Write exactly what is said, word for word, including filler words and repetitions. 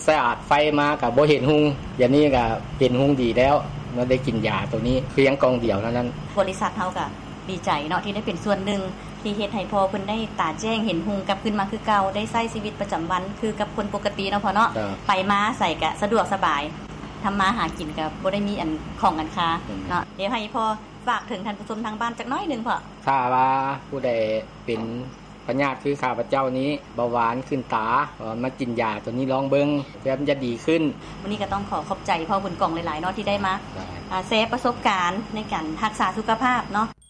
สะอาดไฟมาก็บ่เห็นหุงอย่างนี้ก็เห็นหุงดีแล้วเราได้กินยาตัวนี้เพียงกองเดียวเท่านั้นบริษัทเฮาก็ดีใจเนาะที่ได้เป็นส่วนหนึ่งที่เฮ็ดให้พ่อเพิ่นได้ตาแจ้งเห็นหุงกลับขึ้นมาคือเก่าได้ใช้ชีวิตประจำวันคือกับคนปกติเนาะพ่อเนาะไปมาใส่ก็สะดวกสบายทำมาหากินก็บ่ได้มีอันของอันค้าเนาะเดี๋ยวให้พ่อฝากถึงท่านผู้ชมทางบ้านจักน้อยนึงพ่อถ้าว่าผู้ใดเป็นพญาติคือข้าพเจ้านี้เบาหวานขึ้นตามากินยาตัวนี้ลองเบิ่งเพื่อมันจะดีขึ้นวันนี้ก็ต้องขอขอบใจพ่อบุญกองหลายๆเนาะที่ได้มาแชร์ประสบการณ์ในการรักษาสุขภาพเนาะ